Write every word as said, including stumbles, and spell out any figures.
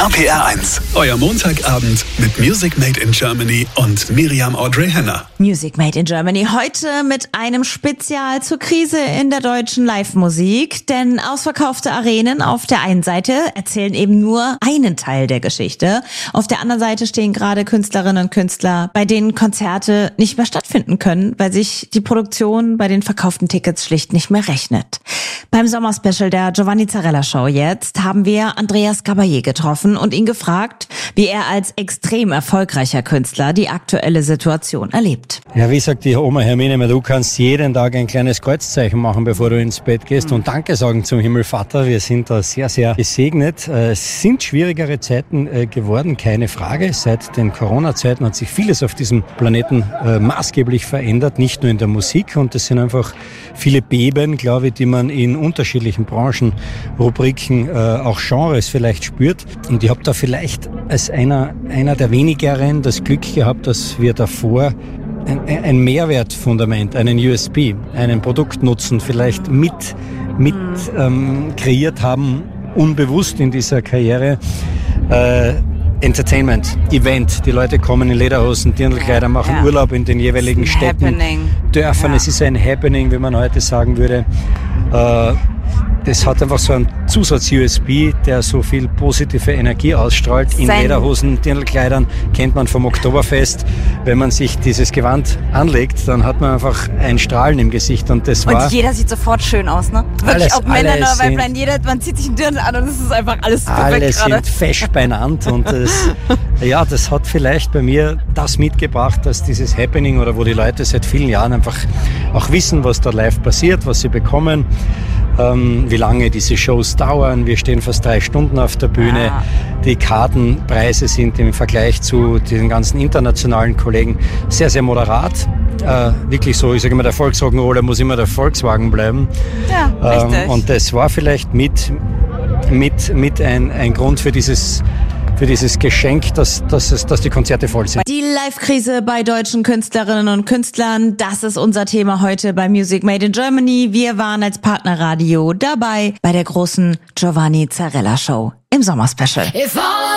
R P R eins, euer Montagabend mit Music Made in Germany und Miriam Audrey Henner. Music Made in Germany heute mit einem Spezial zur Krise in der deutschen Live-Musik. Denn ausverkaufte Arenen auf der einen Seite erzählen eben nur einen Teil der Geschichte. Auf der anderen Seite stehen gerade Künstlerinnen und Künstler, bei denen Konzerte nicht mehr stattfinden können, weil sich die Produktion bei den verkauften Tickets schlicht nicht mehr rechnet. Beim Sommerspecial der Giovanni Zarella Show jetzt haben wir Andreas Gabalier getroffen und ihn gefragt, wie er als extrem erfolgreicher Künstler die aktuelle Situation erlebt. Ja, wie sagt die Oma Hermine, du kannst jeden Tag ein kleines Kreuzzeichen machen, bevor du ins Bett gehst und Danke sagen zum Himmelvater. Wir sind da sehr, sehr gesegnet. Es sind schwierigere Zeiten geworden, keine Frage. Seit den Corona-Zeiten hat sich vieles auf diesem Planeten maßgeblich verändert, nicht nur in der Musik. Und es sind einfach viele Beben, glaube ich, die man in unterschiedlichen Branchen, Rubriken, auch Genres vielleicht spürt. Und ich habe da vielleicht als einer, einer der wenigeren das Glück gehabt, dass wir davor ein, ein Mehrwertfundament, einen U S P, einen Produktnutzen vielleicht mit, mit ähm, kreiert haben, unbewusst in dieser Karriere. Äh, Entertainment, Event. Die Leute kommen in Lederhosen, Dirndlkleider, machen ja. Urlaub in den jeweiligen Städten, Happening. Dörfern. Ja. Es ist ein Happening, wie man heute sagen würde. Äh, Das hat einfach so einen Zusatz-U S P, der so viel positive Energie ausstrahlt. In Sein. Lederhosen, Dirndlkleidern kennt man vom Oktoberfest. Wenn man sich dieses Gewand anlegt, dann hat man einfach ein Strahlen im Gesicht. Und das war... Und jeder sieht sofort schön aus, ne? Wirklich, alles, ob Männer oder sind, Weiblein, jeder, man zieht sich einen Dirndl an und es ist einfach alles perfekt alle gerade. sind fesch beieinander. Und das, ja, das hat vielleicht bei mir das mitgebracht, dass dieses Happening oder wo die Leute seit vielen Jahren einfach auch wissen, was da live passiert, was sie bekommen. Ähm, wie lange diese Shows dauern. Wir stehen fast drei Stunden auf der Bühne. Ah. Die Kartenpreise sind im Vergleich zu den ganzen internationalen Kollegen sehr, sehr moderat. Äh, wirklich so, ich sage immer, der Volkswagen-Roller muss immer der Volkswagen bleiben. Ja, richtig. Ähm, und das war vielleicht mit, mit, mit ein, ein Grund für dieses für dieses Geschenk, dass, dass, es, dass die Konzerte voll sind. Die Live-Krise bei deutschen Künstlerinnen und Künstlern, das ist unser Thema heute bei Music Made in Germany. Wir waren als Partnerradio dabei bei der großen Giovanni Zarella Show im Sommerspecial.